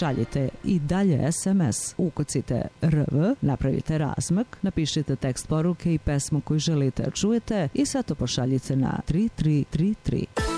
šaljite i dalje SMS, ukucite RV, napravite razmak, napišite tekst poruke i pesmu koju želite da čujete i sve to pošaljite na 3333.